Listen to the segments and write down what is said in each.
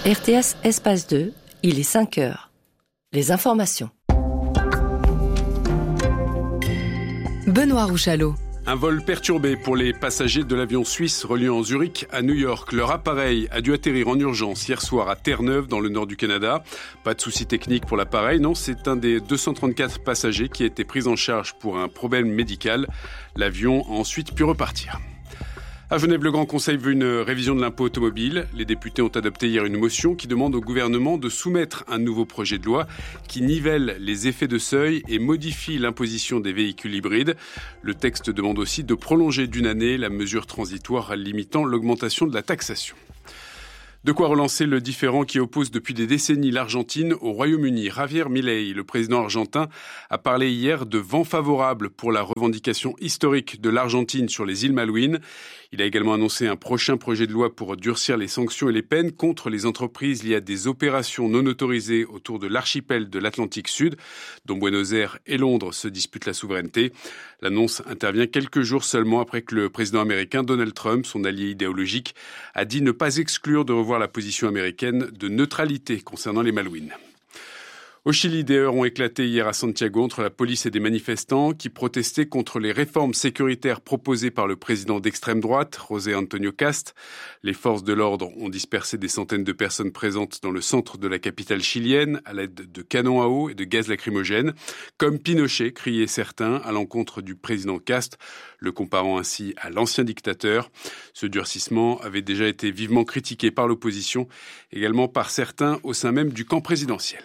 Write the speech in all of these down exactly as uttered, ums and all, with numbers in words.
R T S Espace deux, il est cinq heures. Les informations. Benoît Rouchalot. Un vol perturbé pour les passagers de l'avion suisse reliant Zurich à New York. Leur appareil a dû atterrir en urgence hier soir à Terre-Neuve, dans le nord du Canada. Pas de souci technique pour l'appareil, non, c'est un des deux cent trente-quatre passagers qui a été pris en charge pour un problème médical. L'avion a ensuite pu repartir. À Genève, le Grand Conseil veut une révision de l'impôt automobile. Les députés ont adopté hier une motion qui demande au gouvernement de soumettre un nouveau projet de loi qui nivelle les effets de seuil et modifie l'imposition des véhicules hybrides. Le texte demande aussi de prolonger d'une année la mesure transitoire limitant l'augmentation de la taxation. De quoi relancer le différend qui oppose depuis des décennies l'Argentine au Royaume-Uni. Javier Milei, le président argentin, a parlé hier de vent favorable pour la revendication historique de l'Argentine sur les îles Malouines. Il a également annoncé un prochain projet de loi pour durcir les sanctions et les peines contre les entreprises liées à des opérations non autorisées autour de l'archipel de l'Atlantique Sud, dont Buenos Aires et Londres se disputent la souveraineté. L'annonce intervient quelques jours seulement après que le président américain Donald Trump, son allié idéologique, a dit ne pas exclure de revoir la position américaine de neutralité concernant les Malouines. Au Chili, des heurts ont éclaté hier à Santiago entre la police et des manifestants qui protestaient contre les réformes sécuritaires proposées par le président d'extrême droite, José Antonio Kast. Les forces de l'ordre ont dispersé des centaines de personnes présentes dans le centre de la capitale chilienne à l'aide de canons à eau et de gaz lacrymogène. Comme Pinochet, criaient certains à l'encontre du président Kast, le comparant ainsi à l'ancien dictateur. Ce durcissement avait déjà été vivement critiqué par l'opposition, également par certains au sein même du camp présidentiel.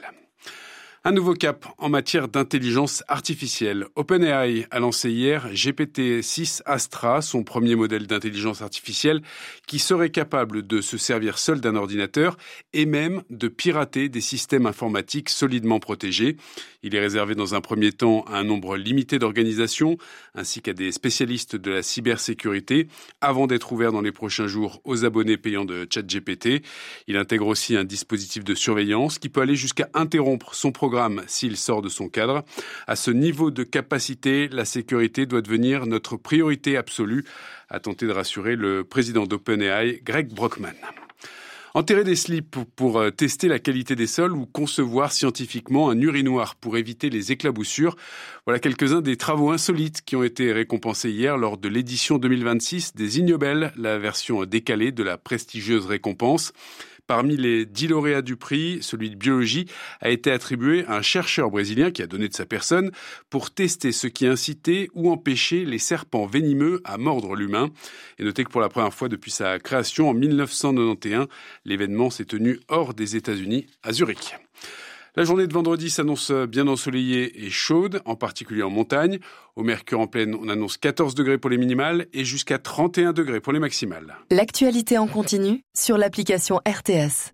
Un nouveau cap en matière d'intelligence artificielle. OpenAI a lancé hier G P T six Astra, son premier modèle d'intelligence artificielle qui serait capable de se servir seul d'un ordinateur et même de pirater des systèmes informatiques solidement protégés. Il est réservé dans un premier temps à un nombre limité d'organisations ainsi qu'à des spécialistes de la cybersécurité avant d'être ouvert dans les prochains jours aux abonnés payants de ChatGPT. Il intègre aussi un dispositif de surveillance qui peut aller jusqu'à interrompre son programme s'il sort de son cadre. À ce niveau de capacité, la sécurité doit devenir notre priorité absolue, a tenté de rassurer le président d'OpenAI, Greg Brockman. Enterrer des slips pour tester la qualité des sols ou concevoir scientifiquement un urinoir pour éviter les éclaboussures. Voilà quelques-uns des travaux insolites qui ont été récompensés hier lors de l'édition deux mille vingt-six des Ignobel, la version décalée de la prestigieuse récompense. Parmi les dix lauréats du prix, celui de biologie a été attribué à un chercheur brésilien qui a donné de sa personne pour tester ce qui incitait ou empêchait les serpents venimeux à mordre l'humain. Et notez que pour la première fois depuis sa création en mille neuf cent quatre-vingt-onze, l'événement s'est tenu hors des États-Unis, à Zurich. La journée de vendredi s'annonce bien ensoleillée et chaude, en particulier en montagne. Au Mercure en plaine, on annonce quatorze degrés pour les minimales et jusqu'à trente et un degrés pour les maximales. L'actualité en continu sur l'application R T S.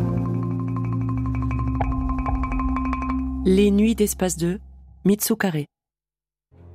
Les nuits d'Espace deux, Mitsu Carré.